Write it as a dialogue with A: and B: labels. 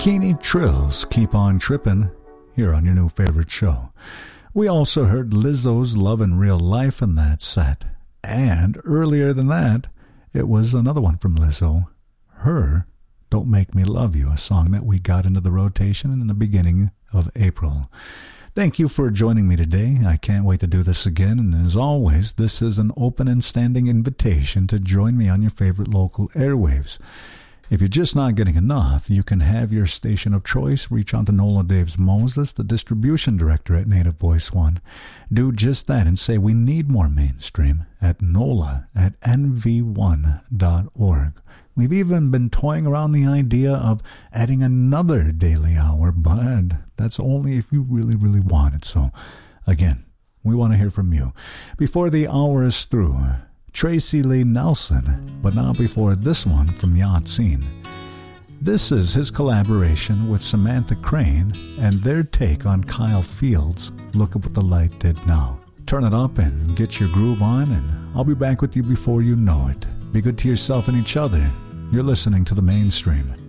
A: Keeney Trills, Keep On Trippin', here on your new favorite show. We also heard Lizzo's Love in Real Life in that set. And earlier than that, it was another one from Lizzo, her Don't Make Me Love You, a song that we got into the rotation in the beginning of April. Thank you for joining me today. I can't wait to do this again, and as always, this is an open and standing invitation to join me on your favorite local airwaves. If you're just not getting enough, you can have your station of choice reach out to Nola Daves Moses, the distribution director at Native Voice One. Do just that and say we need more mainstream at nola@nv1.org. We've even been toying around the idea of adding another daily hour, but that's only if you really, really want it. So, again, we want to hear from you. Before the hour is through, Tracy Lee Nelson, but not before this one from Yahtsin. This is his collaboration with Samantha Crane and their take on Kyle Fields' Look at What the Light Did Now. Turn it up and get your groove on, and I'll be back with you before you know it. Be good to yourself and each other. You're listening to The Mainstream.